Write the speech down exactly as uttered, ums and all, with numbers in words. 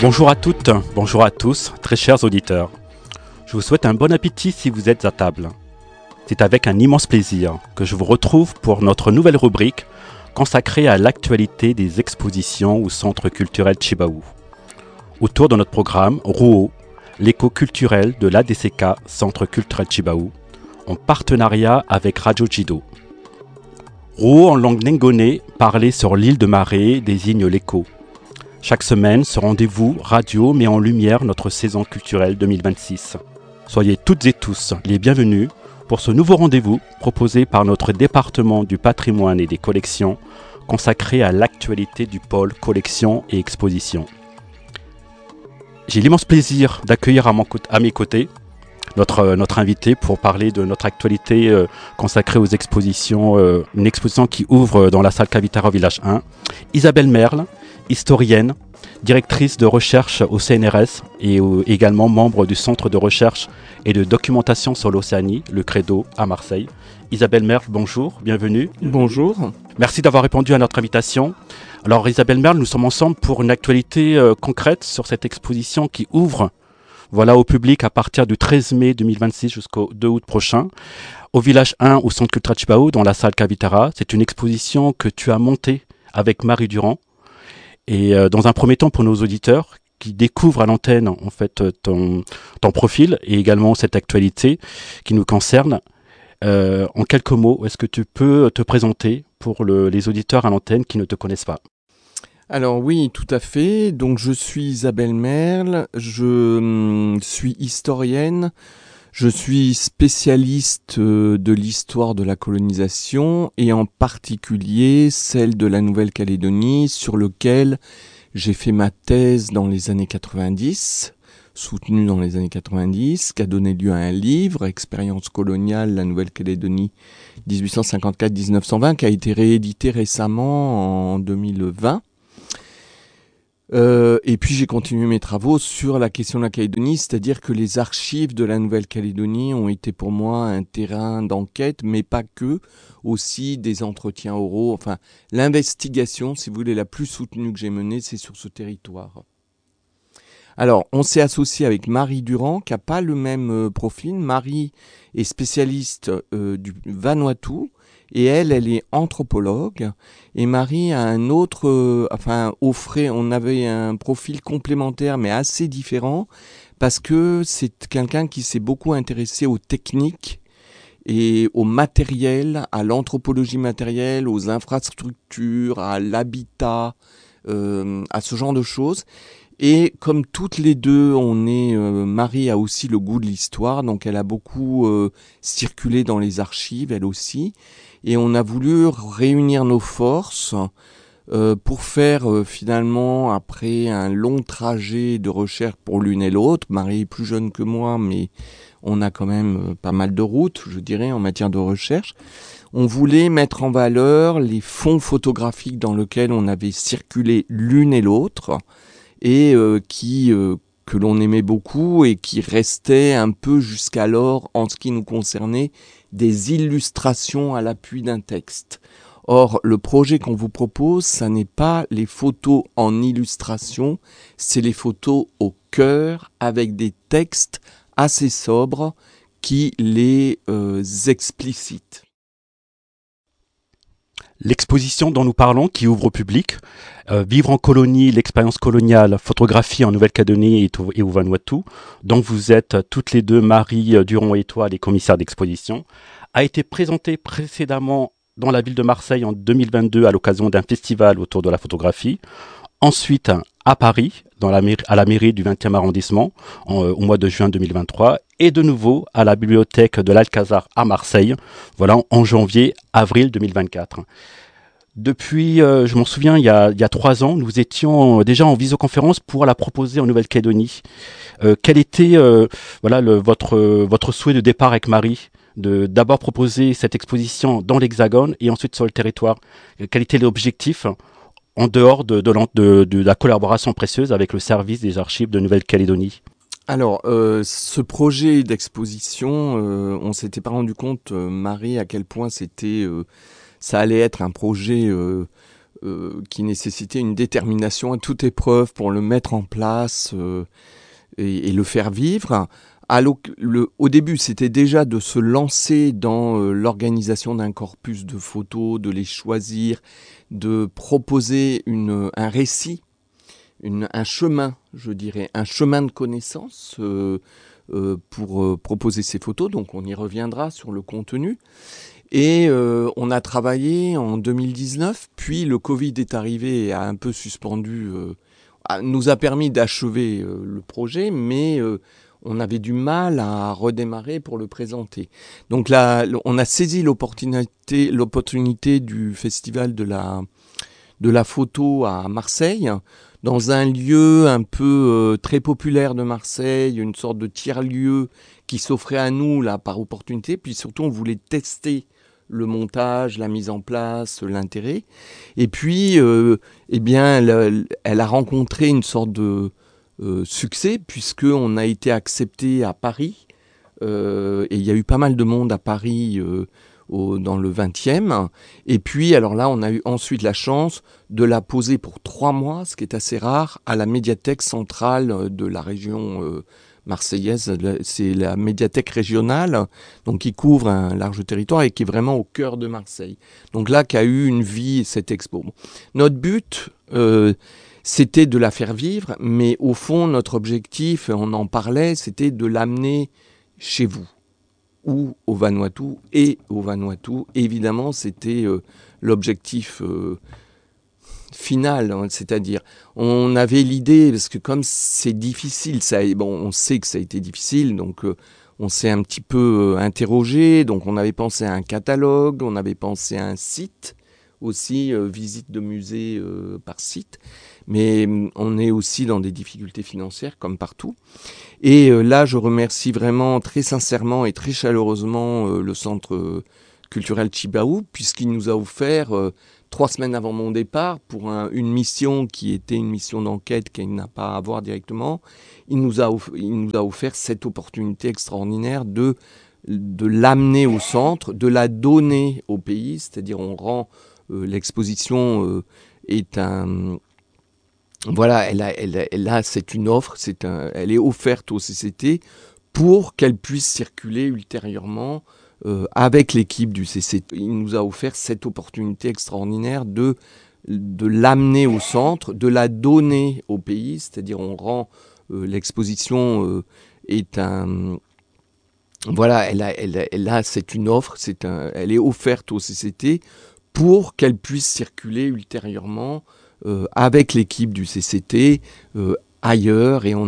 Bonjour à toutes, bonjour à tous, très chers auditeurs. Je vous souhaite un bon appétit si vous êtes à table. C'est avec un immense plaisir que je vous retrouve pour notre nouvelle rubrique consacrée à l'actualité des expositions au Centre culturel Tjibaou. Autour de notre programme Rouault, l'écho culturel de l'A D C K Centre culturel Tjibaou, en partenariat avec Radio Djido. Rouault en langue nengone, parlé sur l'île de Maré, désigne l'écho. Chaque semaine, ce rendez-vous radio met en lumière notre saison culturelle deux mille vingt-six. Soyez toutes et tous les bienvenus pour ce nouveau rendez-vous proposé par notre département du patrimoine et des collections consacré à l'actualité du pôle collection et exposition. J'ai l'immense plaisir d'accueillir à, mon, à mes côtés notre, notre invité pour parler de notre actualité euh, consacrée aux expositions, euh, une exposition qui ouvre dans la salle Cavitara au village un. Isabelle Merle, historienne, directrice de recherche au C N R S et euh, également membre du Centre de recherche et de documentation sur l'Océanie, le Credo, à Marseille. Isabelle Merle, bonjour, bienvenue. Bonjour. Merci d'avoir répondu à notre invitation. Alors Isabelle Merle, nous sommes ensemble pour une actualité euh, concrète sur cette exposition qui ouvre voilà, au public à partir du treize mai deux mille vingt-six jusqu'au deux août prochain, au village un, au Centre culturel Tjibaou, dans la salle Cavitara. C'est une exposition que tu as montée avec Marie Durand. Et euh, dans un premier temps, pour nos auditeurs qui découvrent à l'antenne en fait ton, ton profil et également cette actualité qui nous concerne, euh, en quelques mots, est-ce que tu peux te présenter pour le, les auditeurs à l'antenne qui ne te connaissent pas ? Alors oui, tout à fait. Donc je suis Isabelle Merle, je hum, suis historienne, je suis spécialiste euh, de l'histoire de la colonisation et en particulier celle de la Nouvelle-Calédonie sur lequel j'ai fait ma thèse dans les années quatre-vingt-dix, soutenue dans les années quatre-vingt-dix, qui a donné lieu à un livre, Expérience coloniale, la Nouvelle-Calédonie dix-huit cent cinquante-quatre à dix-neuf cent vingt, qui a été réédité récemment en deux mille vingt. Euh, et puis j'ai continué mes travaux sur la question de la Calédonie, c'est-à-dire que les archives de la Nouvelle-Calédonie ont été pour moi un terrain d'enquête, mais pas que, aussi des entretiens oraux. Enfin, l'investigation, si vous voulez, la plus soutenue que j'ai menée, c'est sur ce territoire. Alors, on s'est associé avec Marie Durand, qui n'a pas le même euh, profil. Marie est spécialiste euh, du Vanuatu, et elle, elle est anthropologue. Et Marie a un autre, euh, enfin, offrait, on avait un profil complémentaire, mais assez différent, parce que c'est quelqu'un qui s'est beaucoup intéressé aux techniques et au matériel, à l'anthropologie matérielle, aux infrastructures, à l'habitat, euh, à ce genre de choses. Et comme toutes les deux, on est, euh, Marie a aussi le goût de l'histoire, donc elle a beaucoup euh, circulé dans les archives, elle aussi. Et on a voulu réunir nos forces euh, pour faire euh, finalement, après un long trajet de recherche pour l'une et l'autre, Marie est plus jeune que moi, mais on a quand même euh, pas mal de routes, je dirais, en matière de recherche. On voulait mettre en valeur les fonds photographiques dans lesquels on avait circulé l'une et l'autre, et euh, qui euh, que l'on aimait beaucoup et qui restaient un peu jusqu'alors, en ce qui nous concernait, des illustrations à l'appui d'un texte. Or, le projet qu'on vous propose, ça n'est pas les photos en illustration, c'est les photos au cœur avec des textes assez sobres qui les euh, explicitent. L'exposition dont nous parlons, qui ouvre au public, euh, Vivre en colonie, l'expérience coloniale, photographie en Nouvelle-Calédonie et, et au Vanuatu, dont vous êtes toutes les deux, Marie Durand et toi, les commissaires d'exposition, a été présentée précédemment dans la ville de Marseille en deux mille vingt-deux à l'occasion d'un festival autour de la photographie. Ensuite, à Paris, dans la mairie, à la mairie du vingtième arrondissement, en, euh, au mois de juin deux mille vingt-trois, et de nouveau à la bibliothèque de l'Alcazar à Marseille, voilà, en janvier-avril deux mille vingt-quatre. Depuis, euh, je m'en souviens, il y, a, il y a trois ans, nous étions déjà en visioconférence pour la proposer en Nouvelle-Calédonie. Euh, quel était euh, voilà, le, votre, votre souhait de départ avec Marie, de d'abord proposer cette exposition dans l'Hexagone et ensuite sur le territoire? Quel était l'objectif en dehors de, de, de, de la collaboration précieuse avec le service des archives de Nouvelle-Calédonie? Alors, euh, ce projet d'exposition, euh, on s'était pas rendu compte, euh, Marie, à quel point c'était, euh, ça allait être un projet euh, euh, qui nécessitait une détermination à toute épreuve pour le mettre en place euh, et, et le faire vivre. À le, au début, c'était déjà de se lancer dans euh, l'organisation d'un corpus de photos, de les choisir, de proposer une, un récit, une, un chemin, je dirais, un chemin de connaissance euh, euh, pour euh, proposer ces photos. Donc on y reviendra sur le contenu. Et euh, on a travaillé en deux mille dix-neuf, puis le Covid est arrivé et a un peu suspendu, euh, a, nous a permis d'achever euh, le projet, mais euh, on avait du mal à redémarrer pour le présenter. Donc là, on a saisi l'opportunité, l'opportunité du festival de la, de la photo à Marseille, dans un lieu un peu euh, très populaire de Marseille, une sorte de tiers-lieu qui s'offrait à nous là par opportunité. Puis surtout, on voulait tester le montage, la mise en place, l'intérêt. Et puis, euh, eh bien, elle, elle a rencontré une sorte de euh, succès, puisqu'on a été accepté à Paris. Euh, et il y a eu pas mal de monde à Paris euh, au, dans le vingtième. Et puis, alors là, on a eu ensuite la chance de la poser pour trois mois, ce qui est assez rare, à la médiathèque centrale de la région euh, marseillaise. C'est la médiathèque régionale, donc qui couvre un large territoire et qui est vraiment au cœur de Marseille. Donc là, qu'a eu une vie cette expo. Bon. Notre but, euh, c'était de la faire vivre, mais au fond, notre objectif, on en parlait, c'était de l'amener chez vous, ou au Vanuatu, et au Vanuatu. Évidemment, c'était euh, l'objectif euh, final, hein, c'est-à-dire, on avait l'idée, parce que comme c'est difficile, ça, bon, on sait que ça a été difficile, donc euh, on s'est un petit peu euh, interrogé, donc on avait pensé à un catalogue, on avait pensé à un site, aussi euh, visite de musée euh, par site, mais euh, on est aussi dans des difficultés financières comme partout. Et euh, là, je remercie vraiment très sincèrement et très chaleureusement euh, le Centre euh, culturel Chibaou, puisqu'il nous a offert, euh, trois semaines avant mon départ, pour un, une mission qui était une mission d'enquête qu'il n'a pas à voir directement, il nous a, off- il nous a offert cette opportunité extraordinaire de, de l'amener au centre, de la donner au pays, c'est-à-dire on rend euh, l'exposition euh, est un... Voilà, elle a, elle a, elle a, c'est une offre, c'est un, elle est offerte au C C T pour qu'elle puisse circuler ultérieurement euh, avec l'équipe du C C T. Il nous a offert cette opportunité extraordinaire de, de l'amener au centre, de la donner au pays, c'est-à-dire on rend euh, l'exposition euh, est un... Voilà, elle a, elle a, elle a, c'est une offre, c'est un, elle est offerte au C C T pour qu'elle puisse circuler ultérieurement euh, avec l'équipe du C C T euh, ailleurs, et on